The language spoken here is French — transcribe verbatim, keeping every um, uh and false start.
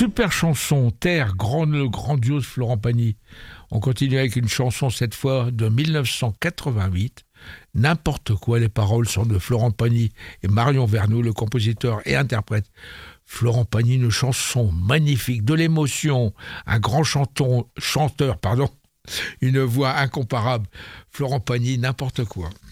Super chanson, Terre, grand, le grandiose Florent Pagny. On continue avec une chanson cette fois de dix-neuf cent quatre-vingt-huit. N'importe quoi, les paroles sont de Florent Pagny et Marion Vernou, le compositeur et interprète. Florent Pagny, une chanson magnifique, de l'émotion, un grand chanton, chanteur, pardon, une voix incomparable. Florent Pagny, n'importe quoi.